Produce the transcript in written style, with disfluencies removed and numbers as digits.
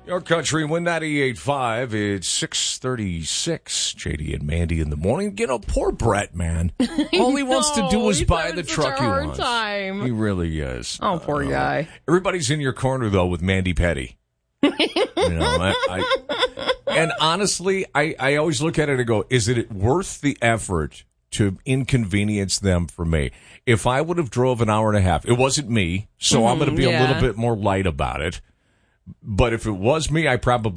Your country, Win 98.5. It's 6:36. JD and Mandy in the morning. You know, poor Brett, man. All he wants to do is buy the truck he wants. Time. He really is. Oh, poor guy. Everybody's in your corner, though, with Mandy Petty. You know, and honestly, I always look at it and go, is it worth the effort to inconvenience them for me? If I would have drove an hour and a half, it wasn't me, so I'm going to be a little bit more light about it. But if it was me, I probably